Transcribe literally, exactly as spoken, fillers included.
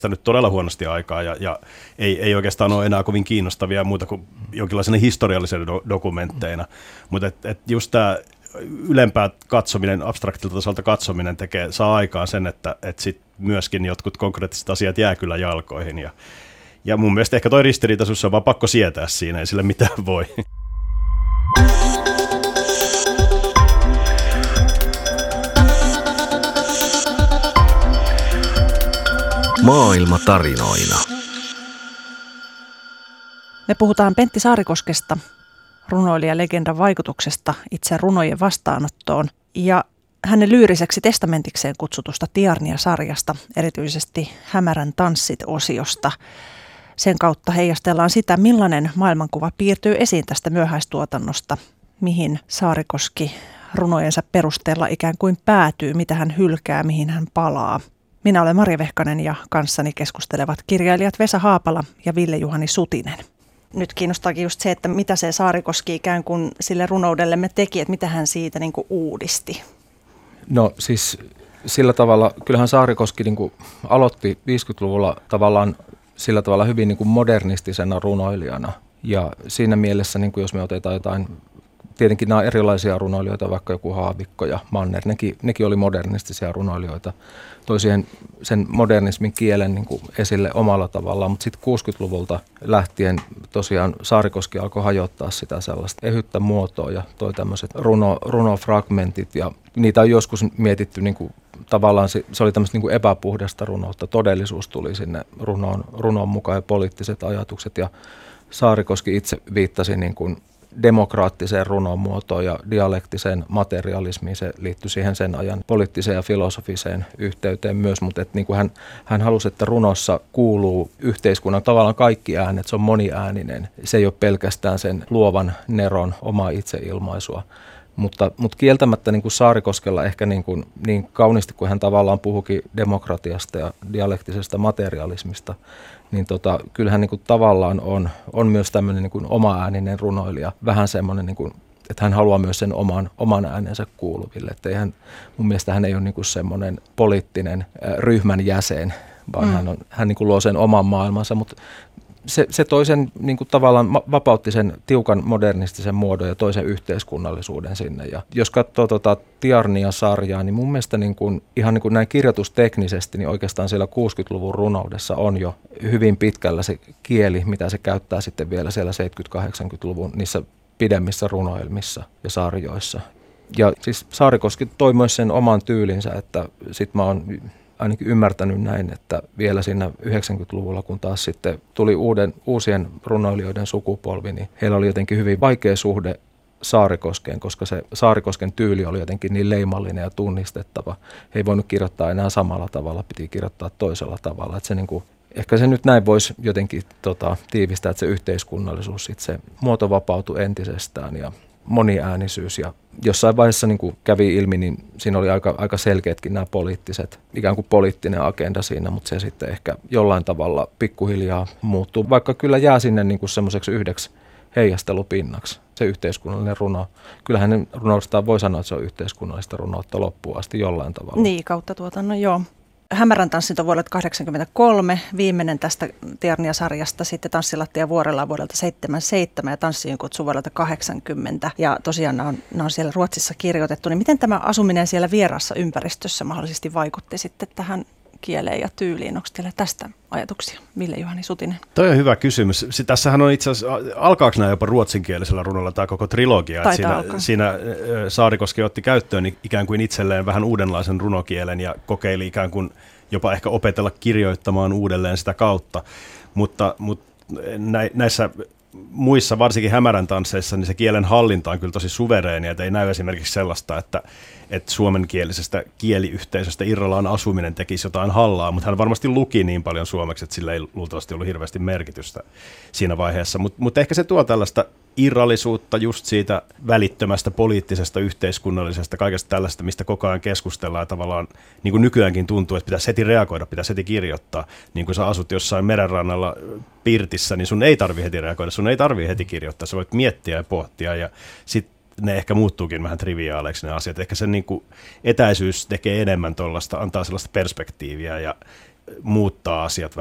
nyt todella huonosti aikaa ja, ja ei, ei oikeastaan ole enää kovin kiinnostavia muuta kuin jonkinlaisena historiallisena do- dokumentteina. Mutta et, et just tämä ylempää katsominen, abstraktilta tasolta katsominen tekee, saa aikaan sen, että et sit myöskin jotkut konkreettiset asiat jää kyllä jalkoihin. Ja, ja mun mielestä ehkä toi ristiriitaisuus on vaan pakko sietää siinä, ei sille mitään voi. Maailma tarinoina. Me puhutaan Pentti Saarikoskesta, runoilijalegendan vaikutuksesta itse runojen vastaanottoon ja hänen lyyriseksi testamenttikseen kutsutusta Tiarnia-sarjasta, erityisesti Hämärän tanssit-osiosta. Sen kautta heijastellaan sitä, millainen maailmankuva piirtyy esiin tästä myöhäistuotannosta, mihin Saarikoski runojensa perusteella ikään kuin päätyy, mitä hän hylkää, mihin hän palaa. Minä olen Marja Vehkanen ja kanssani keskustelevat kirjailijat Vesa Haapala ja Ville-Juhani Sutinen. Nyt kiinnostaakin just se, että mitä se Saarikoski ikään kuin sille runoudellemme teki, että mitä hän siitä niin kuin uudisti. No siis sillä tavalla, kyllähän Saarikoski niin kuin aloitti viisikymmentäluvulla tavallaan sillä tavalla hyvin niin kuin modernistisena runoilijana. Ja siinä mielessä, niin kuin jos me otetaan jotain, tietenkin nämä erilaisia runoilijoita, vaikka joku Haavikko ja Manner, nekin, nekin oli modernistisia runoilijoita. Toi siihen sen modernismin kielen niin kuin esille omalla tavallaan, mutta sitten kuusikymmentäluvulta lähtien tosiaan Saarikoski alkoi hajottaa sitä sellaista ehyttä muotoa ja toi tämmöiset runo, runofragmentit ja niitä on joskus mietitty niin kuin, tavallaan se, se oli tämmöistä niin kuin epäpuhdasta runoutta, todellisuus tuli sinne runoon, runoon mukaan ja poliittiset ajatukset ja Saarikoski itse viittasi niin kuin demokraattiseen runon muotoon ja dialektiseen materialismiin. Se liittyi siihen sen ajan poliittiseen ja filosofiseen yhteyteen myös, mutta että niin kuin hän, hän halusi, että runossa kuuluu yhteiskunnan tavallaan kaikki äänet, se on moniääninen. Se ei ole pelkästään sen luovan neron omaa itseilmaisua. Mutta, mutta kieltämättä niin kuin Saarikoskella ehkä niin, kuin, niin kauniisti, kun hän tavallaan puhukin demokratiasta ja dialektisesta materialismista, niin tota, kyllähän niin kuin tavallaan on, on myös tämmöinen niin kuin oma-ääninen runoilija, vähän semmoinen, niin kuin, että hän haluaa myös sen oman, oman äänensä kuuluville. Että hän, mun mielestä hän ei ole niin kuin semmoinen poliittinen äh, ryhmän jäsen, vaan mm. hän, on, hän niin kuin luo sen oman maailmansa, mutta Se, se toisen niin kuin tavallaan vapautti sen tiukan modernistisen muodon ja toisen yhteiskunnallisuuden sinne. Ja jos katsoo tota Tiarnia-sarjaa, niin mun mielestä niin kuin, ihan niin kuin näin kirjoitusteknisesti, niin oikeastaan siellä kuusikymmentäluvun runoudessa on jo hyvin pitkällä se kieli, mitä se käyttää sitten vielä siellä seitsemänkymmentä-kahdeksankymmentäluvun niissä pidemmissä runoilmissa ja sarjoissa. Ja siis Saarikoski toi myös sen oman tyylinsä, että sit mä oon ainakin ymmärtänyt näin, että vielä siinä yhdeksänkymmentäluvulla, kun taas sitten tuli uuden, uusien runoilijoiden sukupolvi, niin heillä oli jotenkin hyvin vaikea suhde Saarikoskeen, koska se Saarikosken tyyli oli jotenkin niin leimallinen ja tunnistettava. He ei voinut kirjoittaa enää samalla tavalla, piti kirjoittaa toisella tavalla. Että se niin kuin, ehkä se nyt näin voisi jotenkin tota, tiivistää, että se yhteiskunnallisuus, sit se muoto vapautui entisestään ja moniäänisyys ja jossain vaiheessa niin kuin kävi ilmi, niin siinä oli aika, aika selkeätkin nämä poliittiset, ikään kuin poliittinen agenda siinä, mutta se sitten ehkä jollain tavalla pikkuhiljaa muuttuu, vaikka kyllä jää sinne niin kuin semmoiseksi yhdeksi heijastelupinnaksi se yhteiskunnallinen runo. Kyllähän runoudestaan voi sanoa, että se on yhteiskunnallista runoutta loppuun asti jollain tavalla. Niin, kautta tuotannon, joo. Hämärän tanssit on vuodelta kahdeksankymmentäkolme, viimeinen tästä Tiarnia-sarjasta, sitten Tanssilattia vuorella vuodelta seitsemänkymmentäseitsemän ja Tanssiin kutsu vuodelta kahdeksankymmentä. Ja tosiaan nämä on, nämä on siellä Ruotsissa kirjoitettu. Niin miten tämä asuminen siellä vieraassa ympäristössä mahdollisesti vaikutti sitten tähän kieleen ja tyyliin? Onko teillä tästä ajatuksia, Ville-Juhani Sutinen? Toi on hyvä kysymys. Tässähän on itse asiassa, alkaako nämä jopa ruotsinkielisellä runolla tämä koko trilogia? Että siinä, siinä Saarikoski otti käyttöön ikään kuin itselleen vähän uudenlaisen runokielen ja kokeili ikään kuin jopa ehkä opetella kirjoittamaan uudelleen sitä kautta. Mutta, mutta näissä muissa, varsinkin hämärän tansseissa, niin se kielen hallinta on kyllä tosi suvereenia, että ei näy esimerkiksi sellaista, että, että suomenkielisestä kieliyhteisöstä irrallaan asuminen tekisi jotain hallaa, mutta hän varmasti luki niin paljon suomeksi, että sillä ei luultavasti ollut hirveästi merkitystä siinä vaiheessa, Mut, mutta ehkä se tuo tällaista irrallisuutta just siitä välittömästä poliittisesta, yhteiskunnallisesta, kaikesta tällaista, mistä koko ajan keskustellaan tavallaan, niin kuin nykyäänkin tuntuu, että pitäisi heti reagoida, pitäisi heti kirjoittaa. Niin kuin sä asut jossain merenrannalla pirtissä, niin sun ei tarvitse heti reagoida, sun ei tarvitse heti kirjoittaa, sä voit miettiä ja pohtia ja sitten ne ehkä muuttuukin vähän triviaaleiksi ne asiat. Ehkä se niin kuin etäisyys tekee enemmän tuollaista, antaa sellaista perspektiiviä ja muuttaa asiat